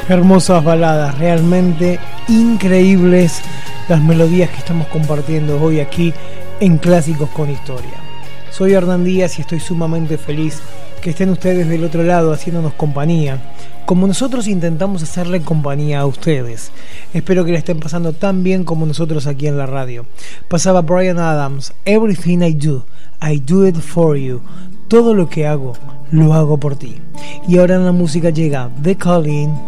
Hermosas baladas, realmente increíbles las melodías que estamos compartiendo hoy aquí en Clásicos con Historia. Soy Hernán Díaz y estoy sumamente feliz que estén ustedes del otro lado haciéndonos compañía, como nosotros intentamos hacerle compañía a ustedes. Espero que la estén pasando tan bien como nosotros aquí en la radio. Pasaba Bryan Adams, Everything I do it for you. Todo lo que hago, lo hago por ti. Y ahora en la música llega The Calling